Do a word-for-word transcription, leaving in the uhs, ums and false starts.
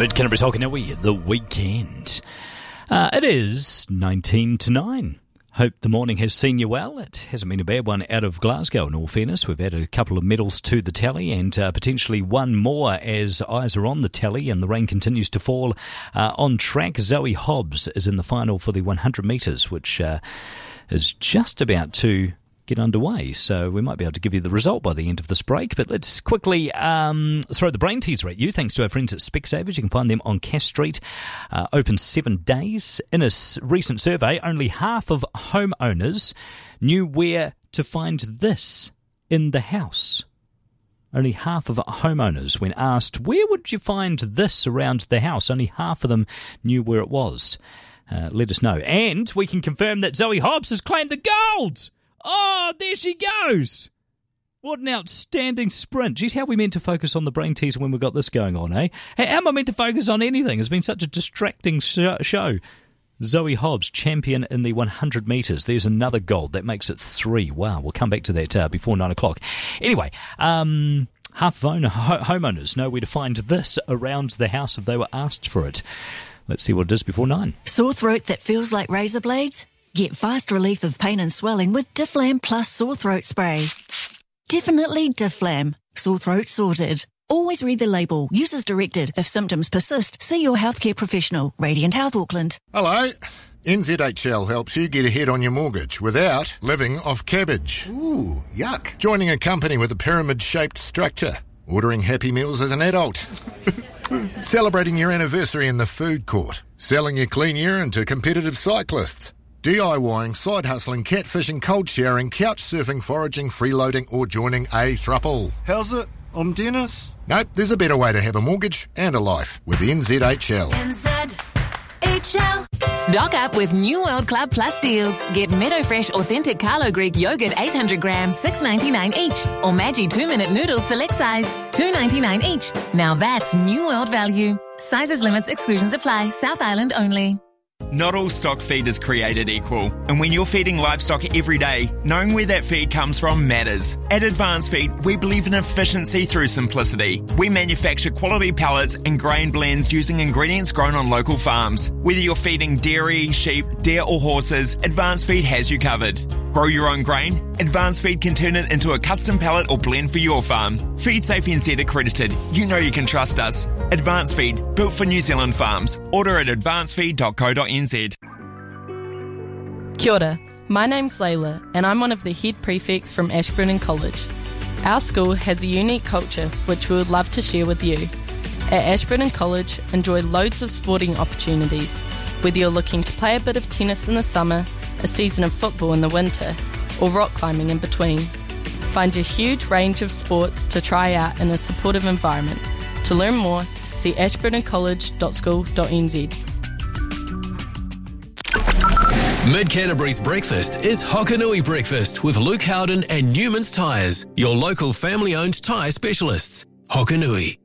Mid Canterbury's Hokanui, the weekend. Uh, it is nineteen to nine. Hope the morning has seen you well. It hasn't been a bad one out of Glasgow, in all fairness. We've added a couple of medals to the tally and uh, potentially one more as eyes are on the tally and the rain continues to fall uh, on track. Zoe Hobbs is in the final for the one hundred metres, which uh, is just about to get underway, so we might be able to give you the result by the end of this break. But let's quickly um, throw the brain teaser at you, thanks to our friends at Specsavers. You can find them on Cass Street, uh, open seven days. In a s- recent survey, only half of homeowners knew where to find this in the house. Only half of homeowners, when asked, where would you find this around the house, only half of them knew where it was. Uh, let us know. And we can confirm that Zoe Hobbs has claimed the gold! Oh, there she goes! What an outstanding sprint. Geez, how are we meant to focus on the brain teaser when we've got this going on, eh? How am I meant to focus on anything? It's been such a distracting show. Zoe Hobbs, champion in the one hundred metres. There's another gold. That makes it three. Wow, we'll come back to that uh, before nine o'clock. Anyway, um, half of owner, ho- homeowners know where to find this around the house if they were asked for it. Let's see what it is before nine. Sore throat that feels like razor blades? Get fast relief of pain and swelling with Difflam Plus Sore Throat Spray. Definitely Difflam. Sore throat sorted. Always read the label. Use as directed. If symptoms persist, see your healthcare professional. Radiant Health Auckland. Hello. N Z H L helps you get ahead on your mortgage without living off cabbage. Ooh, yuck. Joining a company with a pyramid-shaped structure. Ordering Happy Meals as an adult. Celebrating your anniversary in the food court. Selling your clean urine to competitive cyclists. DIYing, side hustling, catfishing, cold showering, couch surfing, foraging, freeloading, or joining a thruple. How's it? I'm Dennis. Nope, there's a better way to have a mortgage and a life with N Z H L. N Z H L. Stock up with New World Club Plus deals. Get Meadowfresh Authentic Carlo Greek Yogurt eight hundred grams, six ninety-nine each. Or Maggi two minute Noodles select size, two ninety-nine each. Now that's New World value. Sizes, limits, exclusions apply. South Island only. Not all stock feed is created equal, and when you're feeding livestock every day, knowing where that feed comes from matters. At Advanced Feed, we believe in efficiency through simplicity. We manufacture quality pellets and grain blends using ingredients grown on local farms. Whether you're feeding dairy, sheep, deer or horses, Advanced Feed has you covered. Grow your own grain? Advanced Feed can turn it into a custom pellet or blend for your farm. Feed Safe N Z accredited. You know you can trust us. Advanced Feed, built for New Zealand farms. Order at advanced feed dot co dot n z. Kia ora, my name's Layla and I'm one of the head prefects from Ashburton College. Our school has a unique culture which we would love to share with you. At Ashburton College, enjoy loads of sporting opportunities, whether you're looking to play a bit of tennis in the summer, a season of football in the winter, or rock climbing in between. Find a huge range of sports to try out in a supportive environment. To learn more, see ashburton college dot school dot n z. Mid Canterbury's breakfast is Hokanui Breakfast with Luke Howden and Newman's Tyres, your local family-owned tyre specialists. Hokanui.